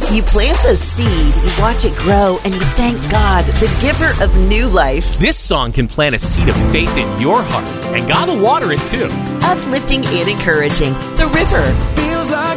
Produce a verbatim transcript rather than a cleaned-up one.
You plant the seed, you watch it grow, and you thank God, the giver of new life. This song can plant a seed of faith in your heart, and God will water it too. Uplifting and encouraging. The River. Feels like